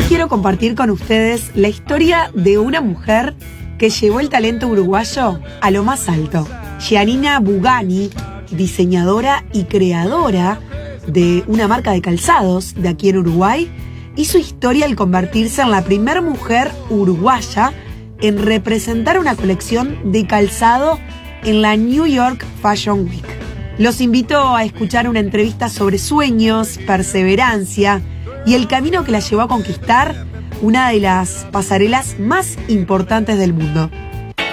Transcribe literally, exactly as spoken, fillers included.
quiero compartir con ustedes la historia de una mujer que llevó el talento uruguayo a lo más alto. Giannina Bugani, diseñadora y creadora de una marca de calzados de aquí en Uruguay, hizo historia al convertirse en la primera mujer uruguaya en representar una colección de calzado en la New York Fashion Week. Los invito a escuchar una entrevista sobre sueños, perseverancia y el camino que la llevó a conquistar una de las pasarelas más importantes del mundo.